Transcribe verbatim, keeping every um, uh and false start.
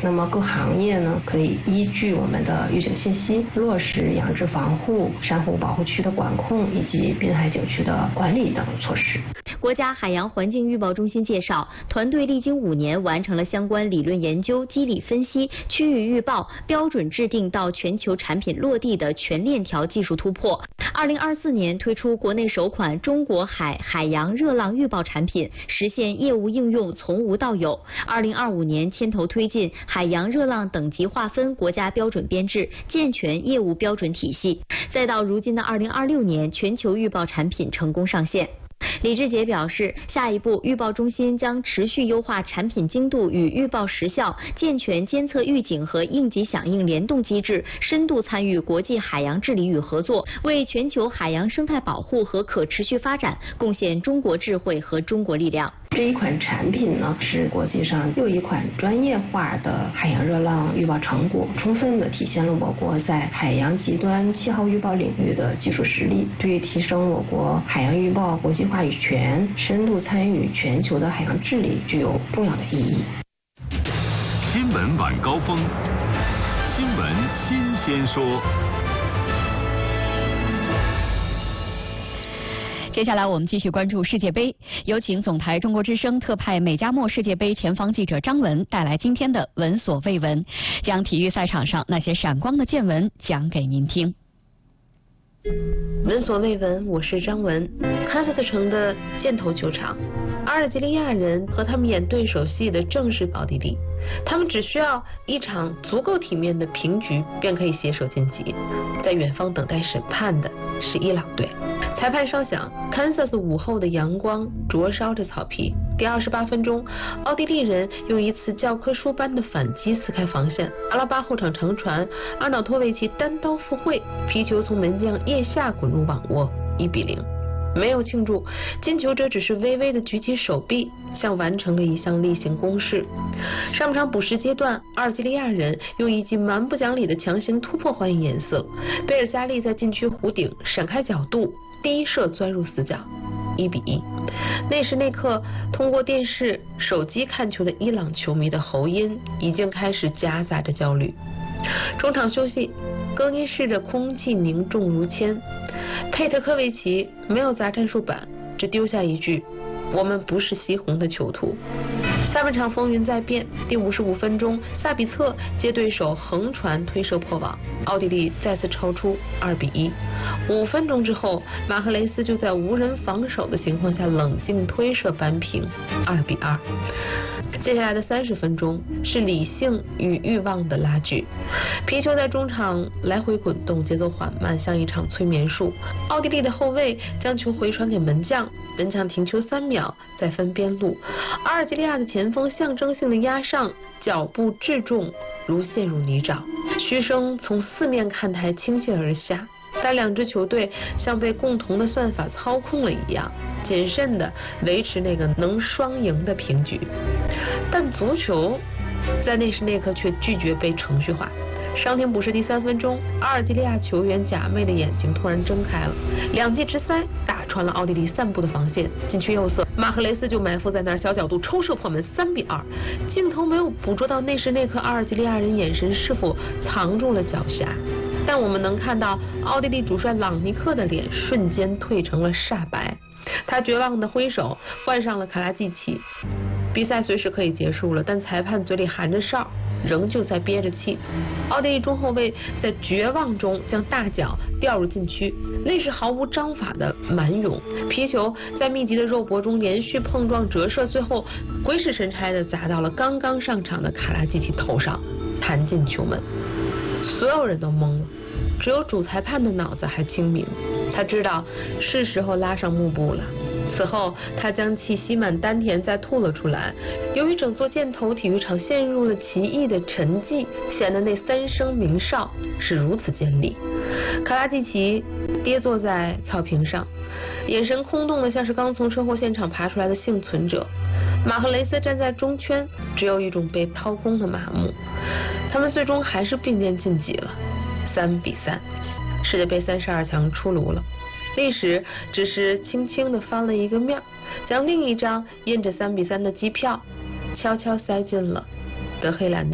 那么各行业呢，可以依据我们的预警信息，落实养殖防护、珊瑚保护区的管控以及滨海景区的管理等措施。 国家海洋环境预报中心介绍，团队历经五年完成了相关理论研究、机理分析、区域预报、标准制定到全球产品落地的全链条技术突破。二零二四年推出国内首款中国海海洋热浪预报产品，实现业务应用从无到有。二零二五年牵头推进海洋热浪等级划分国家标准编制，健全业务标准体系。再到如今的二零二六年，全球预报产品成功上线。李志杰表示，下一步预报中心将持续优化产品精度与预报时效，健全监测预警和应急响应联动机制，深度参与国际海洋治理与合作，为全球海洋生态保护和可持续发展贡献中国智慧和中国力量。 这一款产品呢，是国际上又一款专业化的海洋热浪预报成果，充分的体现了我国在海洋极端气候预报领域的技术实力，对于提升我国海洋预报国际话语权、深度参与全球的海洋治理具有重要的意义。 新闻晚高峰，新闻新鲜说。 接下来我们继续关注世界杯，有请总台中国之声特派美加墨世界杯前方记者张文带来今天的闻所未闻，将体育赛场上那些闪光的见闻讲给您听。 闻所未闻，我是张文。堪萨斯城的箭头球场，阿尔及利亚人和他们演对手戏的正是奥地利，他们只需要一场足够体面的平局便可以携手晋级。在远方等待审判的是伊朗队。裁判稍响，堪萨斯午后的阳光灼烧着草皮。第二十八分钟，奥地利人用一次教科书般的反击撕开防线，阿拉巴后场长传，阿瑙托维奇单刀赴会，皮球从门将腋下滚入网窝，一比零。没有庆祝，进球者只是微微的举起手臂，像完成了一项例行公事。上场补时阶段，阿尔及利亚人用一记蛮不讲理的强行突破还以颜色，贝尔加利在禁区弧顶闪开角度，第一射钻入死角，一比一。那时那刻，通过电视、手机看球的伊朗球迷的喉音已经开始夹杂着焦虑。中场休息，更衣室的空气凝重如铅。佩特科维奇没有砸战术板，只丢下一句：“我们不是西红的囚徒。”下半场风云再变，第五十五分钟，萨比策接对手横传推射破网，奥地利再次超出二比一。五分钟之后，马赫雷斯就在无人防守的情况下冷静推射扳平二比二。接下来的三十分钟是理性与欲望的拉锯，皮球在中场来回滚动，节奏缓慢，像一场催眠术。奥地利的后卫将球回传给门将，门将停球三秒再分边路。阿尔及利亚的前锋象征性的压上，脚步质重如陷入泥沼，嘘声从四面看台倾泻而下，但两支球队像被共同的算法操控了一样，谨慎地维持那个能双赢的平局。但足球在那时那刻却拒绝被程序化。伤停补时第三分钟，阿尔及利亚球员假寐的眼睛突然睁开了，两记直塞打穿了奥地利散布的防线，禁区右侧马赫雷斯就埋伏在那儿，小角度抽射破门，三比二。镜头没有捕捉到那时那刻阿尔及利亚人眼神是否藏住了狡黠，但我们能看到奥地利主帅朗尼克的脸瞬间褪成了煞白，他绝望地挥手换上了卡拉季奇。比赛随时可以结束了，但裁判嘴里含着哨，仍旧在憋着气。奥地利中后卫在绝望中将大脚掉入禁区，那是毫无章法的蛮勇，皮球在密集的肉搏中连续碰撞折射，最后鬼使神差的砸到了刚刚上场的卡拉季奇头上，弹进球门。所有人都懵了，只有主裁判的脑子还清明，他知道是时候拉上幕布了。此后他将气吸满丹田再吐了出来。由于整座箭头体育场陷入了奇异的沉寂，显得那三声鸣哨是如此尖利。卡拉季奇跌坐在草坪上，眼神空洞的像是刚从车祸现场爬出来的幸存者。马赫雷斯站在中圈，只有一种被掏空的麻木。他们最终还是并肩晋级了，三比三，世界杯三十二强出炉了。历史只是轻轻地翻了一个面，将另一张印着三比三的机票悄悄塞进了德黑兰内。